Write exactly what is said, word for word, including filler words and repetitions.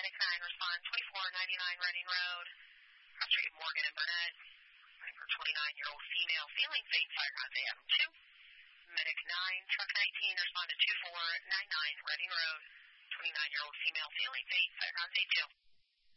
Medic nine, respond twenty-four ninety-nine Reading Road. Cross Street Morgan and Burnett. For twenty-nine-year-old female feeling faint, fire contact Adam two. Medic nine, truck nineteen, respond to two four nine nine Reading Road. twenty-nine-year-old female feeling faint, fire contact two.